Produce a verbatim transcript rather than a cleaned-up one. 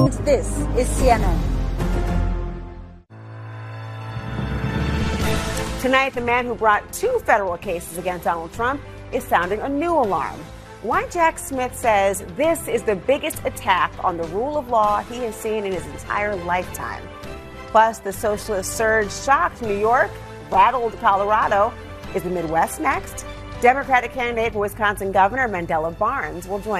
This is C N N. Tonight, the man who brought two federal cases against Donald Trump is sounding a new alarm. Why Jack Smith says this is the biggest attack on the rule of law he has seen in his entire lifetime. Plus, the socialist surge shocked New York, rattled Colorado. Is the Midwest next? Democratic candidate for Wisconsin Governor Mandela Barnes will join